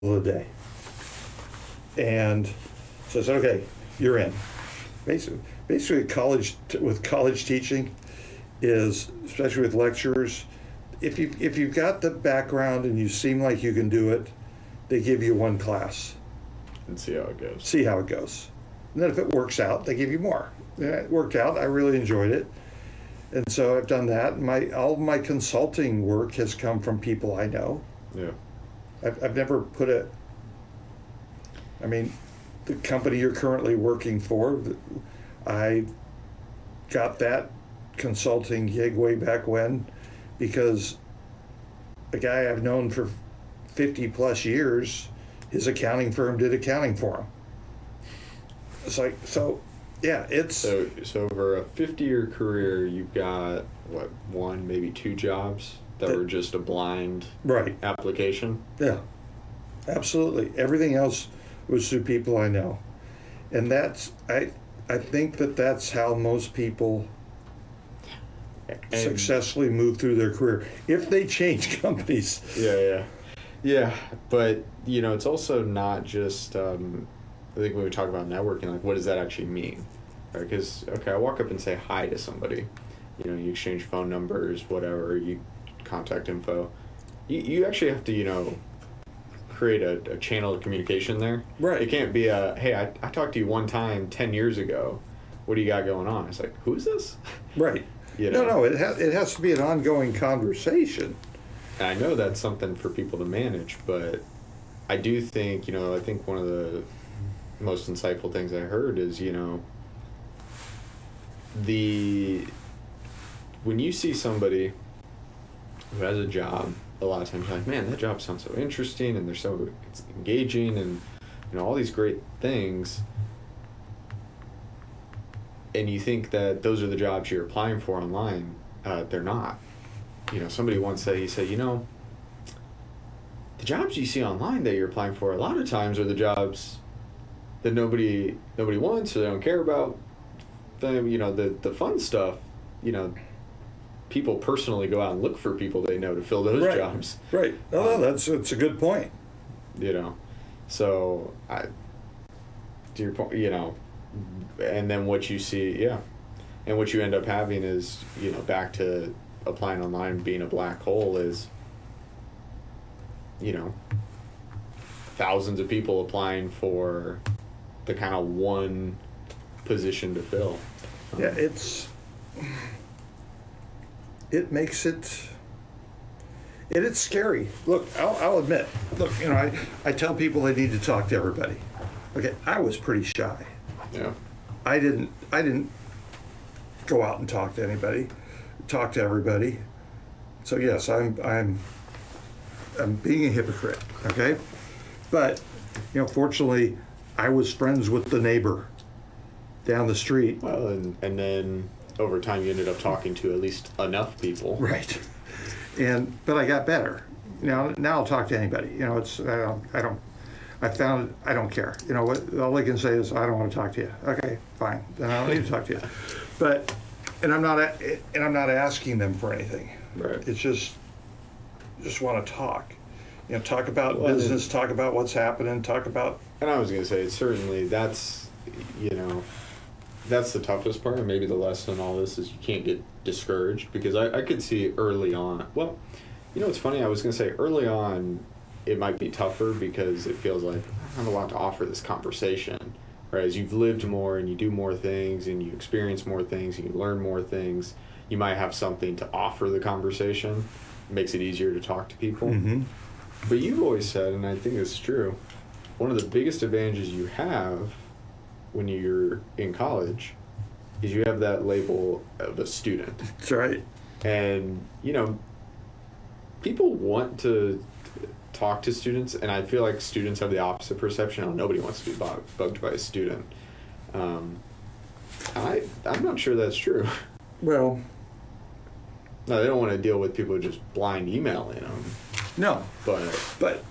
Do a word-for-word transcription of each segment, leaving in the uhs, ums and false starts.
of the day. And so I said, okay, you're in. Basically, basically college, with college teaching is, especially with lecturers, if you if you've got the background and you seem like you can do it, they give you one class. And see how it goes. See how it goes. And then if it works out, they give you more. Yeah, it worked out. I really enjoyed it. And so I've done that. My all of my consulting work has come from people I know. Yeah. I've, I've never put a, I mean, the company you're currently working for, I got that consulting gig way back when because a guy I've known for fifty plus years, his accounting firm did accounting for him. It's like, so, yeah, it's... So, so over a fifty-year career, you've got, what, one, maybe two jobs that, that were just a blind right. application? Yeah, absolutely. Everything else was through people I know. And that's, I, I think that that's how most people and successfully move through their career. If they change companies. Yeah, yeah. Yeah, but, you know, it's also not just... Um, I think when we talk about networking, like, what does that actually mean? Right? Because, okay, I walk up and say hi to somebody. You know, you exchange phone numbers, whatever, you contact info. You, you actually have to, you know, create a, a channel of communication there. Right. It can't be a, hey, I, I talked to you one time ten years ago. What do you got going on? It's like, who is this? Right. You know? No, no, it, ha- it has to be an ongoing conversation. And I know that's something for people to manage, but I do think, you know, I think one of the most insightful things I heard is, you know, the when you see somebody who has a job, a lot of times you're like, man, that job sounds so interesting and they're so it's engaging and, you know, all these great things, and you think that those are the jobs you're applying for online. Uh, they're not. You know, somebody once said, he said, you know, the jobs you see online that you're applying for a lot of times are the jobs that nobody nobody wants or they don't care about. Them, you know, the the fun stuff, you know, people personally go out and look for people they know to fill those right. jobs. Right. Oh, um, that's it's a good point. You know, so I, to your point, you know, and then what you see, yeah, and what you end up having is, you know, back to applying online being a black hole is, you know, thousands of people applying for the kind of one position to fill. Yeah, it's it makes it it it's scary. Look, I'll, I'll admit. Look, you know, I, I tell people they need to talk to everybody. Okay, I was pretty shy. Yeah. I didn't I didn't go out and talk to anybody, talk to everybody. So yes, I'm I'm I'm being a hypocrite. Okay, but you know, fortunately, I was friends with the neighbor down the street. Well, and, and then over time you ended up talking to at least enough people. Right. And but I got better. Now now I'll talk to anybody. You know, it's I don't I don't I found I don't care. You know what? All I can say is I don't want to talk to you. Okay, fine. Then I don't need to talk to you. But and I'm not a, and I'm not asking them for anything. Right. It's just just want to talk. You know, talk about well, business, talk about what's happening, talk about. And I was going to say, certainly that's, you know, that's the toughest part, and maybe the lesson in all this is you can't get discouraged, because I, I could see early on, well, you know what's funny, I was going to say early on it might be tougher because it feels like I have a lot to offer this conversation, right? As you've lived more and you do more things and you experience more things and you learn more things, you might have something to offer the conversation. It makes it easier to talk to people. Mm-hmm. But you've always said, and I think it's true, one of the biggest advantages you have when you're in college is you have that label of a student. That's right. And, you know, people want to talk to students, and I feel like students have the opposite perception. Oh, nobody wants to be bug- bugged by a student. Um, I, I'm not sure that's true. Well, no, they don't want to deal with people just blind emailing them. no. But, But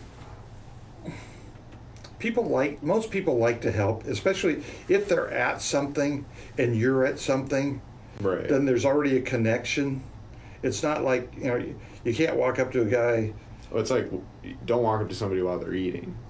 people like, most people like to help, especially if they're at something and you're at something, right. then there's already a connection. It's not like, you know, you, you can't walk up to a guy It's like, don't walk up to somebody while they're eating.